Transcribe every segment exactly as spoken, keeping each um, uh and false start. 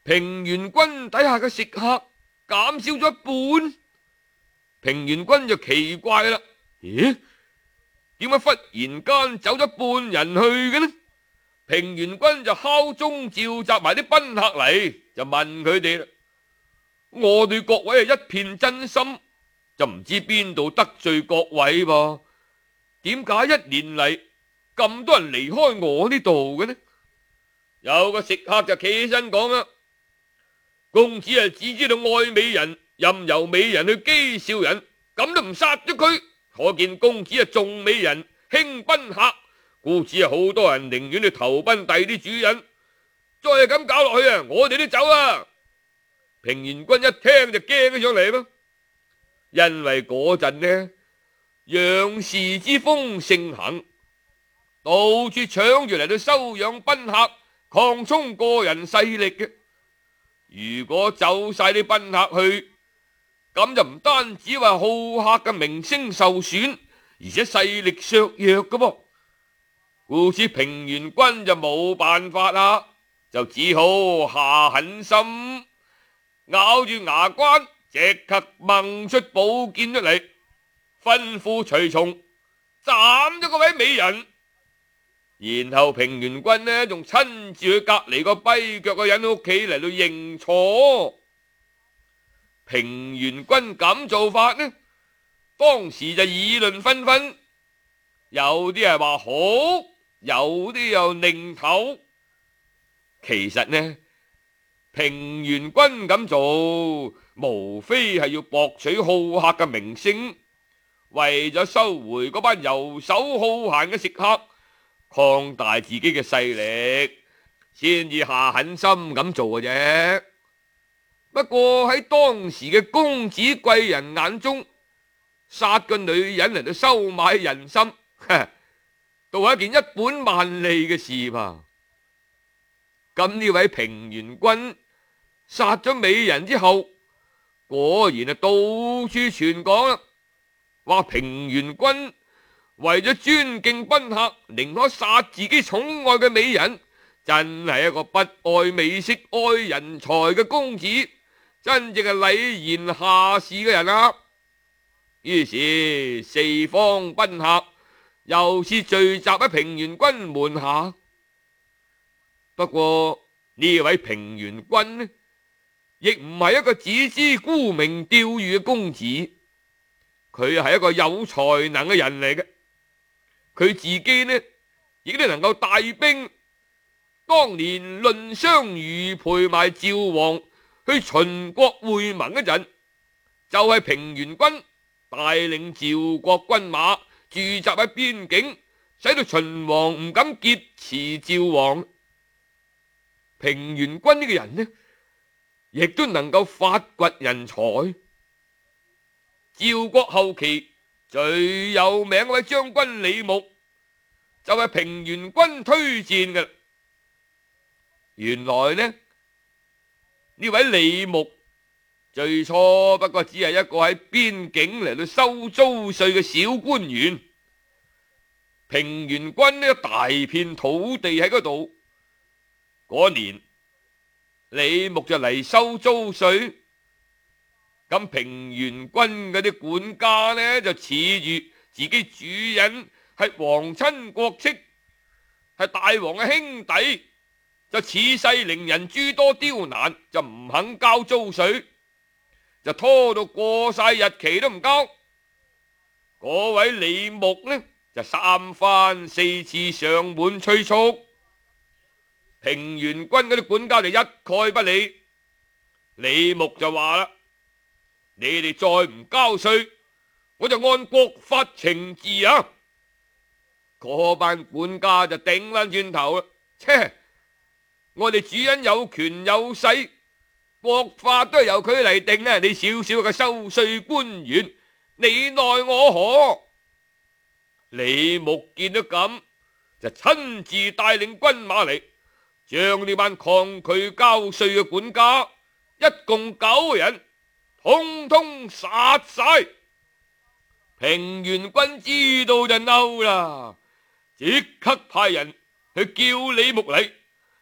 平原君底下嘅食客減少咗一半。平原君就奇怪啦，咦？點解忽然間走咗半人去嘅呢？平原君就敲鐘召集埋啲賓客嚟，就問佢哋啦：我對各位係一片真心，就唔知邊度得罪各位噃？點解一年嚟咁多人離開我呢度嘅呢？有個食客就企起身講啦：公子係只知道愛美人，任由美人去譏笑人，咁都唔殺咗佢，可見公子係重美人輕賓客，故此係好多人寧願去投奔第啲主人。再係咁搞落去啊，我哋都走啊！平原君一聽就驚咗上嚟咯，因為嗰陣呢楊氏之風盛行，到處搶住嚟到收養賓客，擴充個人勢力嘅。如果走晒啲賓客去，咁就唔單止話好客嘅名聲受損，而且勢力削弱嘅噃。故此平原君就冇辦法啦，就只好下狠心，咬住牙關，即刻掹出寶劍出嚟，吩咐隨從斬咗嗰位美人。然後平原君呢仲親自去隔籬個跛腳嘅人屋企嚟到認錯。平原君咁做法呢，當時就議論紛紛，有啲係話好，有啲又擰頭。其實呢，平原君咁做，無非係要博取好客嘅名聲，為咗收回嗰班游手好閒嘅食客，擴大自己嘅勢力，先至下狠心咁做嘅啫。不過喺當時嘅公子貴人眼中，殺個女人嚟到收買人心，都係一件一本萬利嘅事吧。咁呢位平原君殺咗美人之後，果然係到處傳講啦，話平原君為咗尊敬賓客，寧可殺自己寵愛嘅美人，真係一個不愛美色愛人才嘅公子，真正係禮賢下士嘅人啊！於是四方賓客又是聚集喺平原君門下。不過呢位平原君呢，亦唔係一個只知沽名釣譽嘅公子，佢係一個有才能嘅人嚟嘅。佢自己呢，亦都能夠帶兵。當年藺相如陪埋趙王去秦國會盟嗰陣，就係、是、平原君帶領趙國軍馬駐紮喺邊境，使到秦王唔敢劫持趙王。平原君呢個人呢，亦都能夠發掘人才。趙國後期最有名嘅位將軍李牧，就係、是、平原君推薦嘅。原來呢，呢位李牧最初不過只係一個喺邊境嚟到收租稅嘅小官員。平原君呢，大片土地喺嗰度，嗰年李牧就嚟收租稅，咁平原君嗰啲管家呢，就恃住自己主人係皇親國戚，係大王嘅兄弟，就恃勢凌人，諸多刁難，就唔肯交租稅，就拖到過晒日期都唔交。嗰位李牧呢，就三番四次上門催促，平原君嗰啲管家就一概不理。李牧就話啦：你哋再唔交稅，我就按國法懲治啊！嗰班管家就頂翻轉頭啦，切！我哋主人有權有勢，國法都係由佢嚟定呢。你小小嘅收稅官員，你奈我何？李牧見到咁，就親自帶領軍馬嚟，將呢班抗拒交稅嘅管家一共九人，通通殺晒。平原君知道就嬲啦，即刻派人去叫李牧嚟，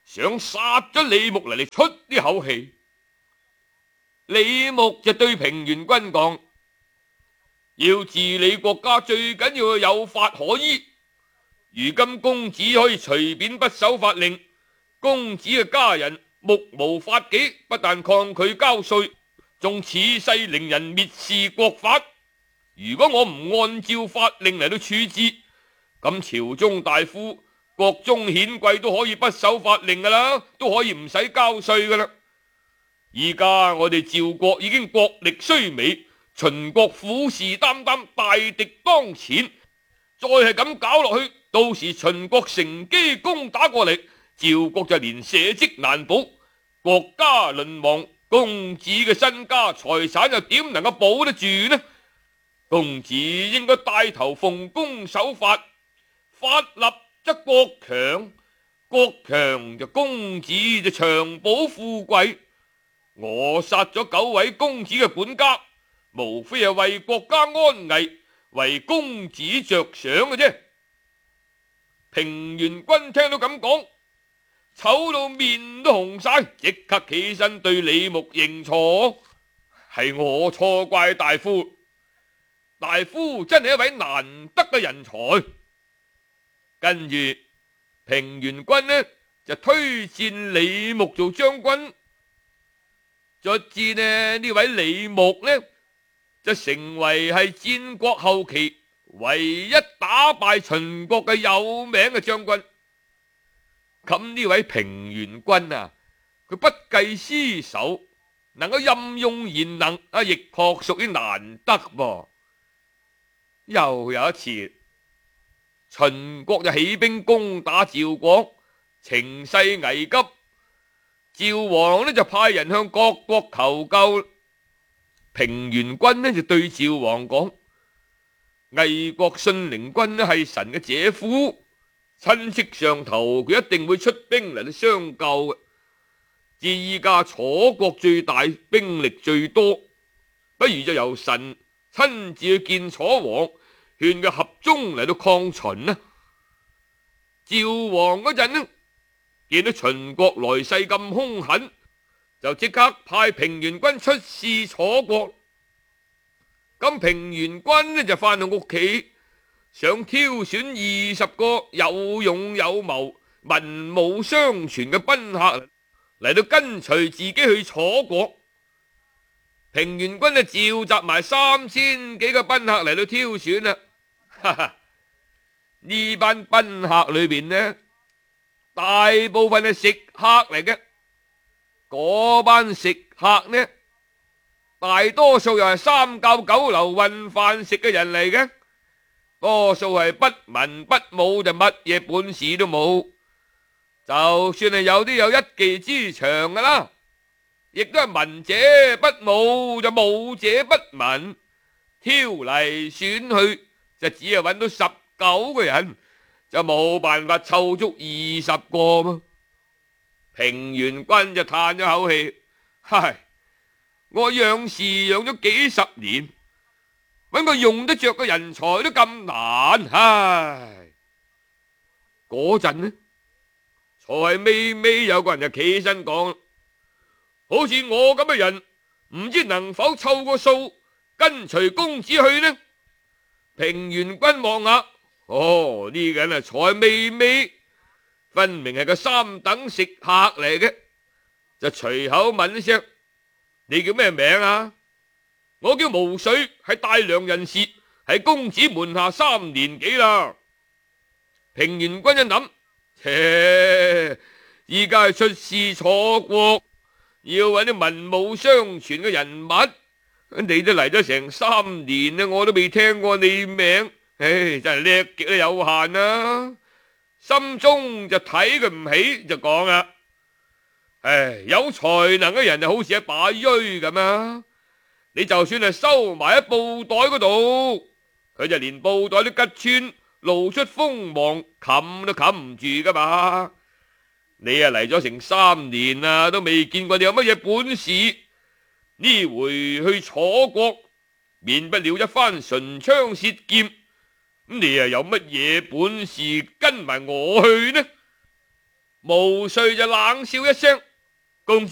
想殺咗李牧嚟嚟出呢口氣。李牧就對平原君講：要治理國家最緊要有法可依。如今公子可以隨便不守法令，公子嘅家人目無法紀，不但抗拒交稅，仲恃勢凌人，蔑視國法。如果我唔按照法令嚟到處置，咁朝中大夫、國中顯貴都可以不守法令噶啦，都可以唔使交稅噶啦。而家我哋趙國已經國力衰微，秦國虎視眈眈，大敵當前，再係咁搞落去，到時秦國乘機攻打過嚟，趙國就連社稷難保，國家淪亡，公子嘅身家財產又點能夠保得住呢？公子應該帶頭奉公守法，法立則國強，國強就公子就長保富貴。我殺咗九位公子嘅管家，無非係為國家安危，為公子着想嘅啫。平原君聽到咁講，醜到面都紅晒，即刻起身對李牧認錯：係我錯怪大夫，大夫真係一位難得嘅人才。跟住平原君呢就推薦李牧做將軍。卒之呢呢位李牧呢就成為係戰國後期唯一打敗秦國嘅有名嘅將軍。咁呢位平原君啊，佢不計屍首，能夠任用賢能啊，亦確屬於難得噃。又有一次，秦國就起兵攻打趙國，情勢危急。趙王呢就派人向各國求救，平原君呢就對趙王講：魏國信陵君呢係神嘅姐夫，親戚上頭，佢一定會出兵嚟到相救嘅。至依家楚國最大，兵力最多，不如就由神親自去見楚王，勸佢合縱嚟到抗秦呢。趙王嗰陣呢，見到秦國來勢咁兇狠，就即刻派平原君出使楚國。咁平原君呢就翻到屋企，想挑選二十個有勇有謀、文武雙全嘅賓客嚟到跟隨自己去楚國。平原君就召集埋三千幾個賓客嚟到挑選啦。哈哈，呢班賓客裏邊呢，大部分係食客嚟嘅。嗰班食客呢，大多數又係三教九流混飯食嘅人嚟嘅，多數係不文不武，就乜嘢本事都冇。就算係有啲有一技之長噶啦，亦都係文者不武，就武者不文。挑嚟選去，就只係揾到十九個人，就冇辦法湊足二十個嘛。平原君就嘆咗口氣：唉，我養士養咗幾十年，揾個用得着嘅人才都咁難，唉！嗰陣呢，才微微有個人就企起身講：好似我咁嘅人，唔知能否湊個數跟隨公子去呢？平原君望下，哦，呢個人啊，才微微分明係個三等食客嚟嘅，就隨口問一聲：你叫咩名啊？我叫毛遂，係大梁人士，喺公子門下三年幾啦。平原君一諗，切，依家係出使楚國，要揾啲文武雙全嘅人物，你都嚟咗成三年啦，我都未聽過你名，唉，真係叻極都有限啦。心中就睇佢唔起，就講啦：唉，有才能嘅人就好似一把錐咁啊！你就算係收埋喺布袋嗰度，佢就連布袋都吉穿，露出鋒芒，冚都冚唔住噶嘛！你啊嚟咗成三年啦，都未見過你有乜嘢本事。呢回去楚國，免不了一番唇槍舌劍。咁你又有乜嘢本事跟埋我去呢？ 毛遂就冷笑一聲：公子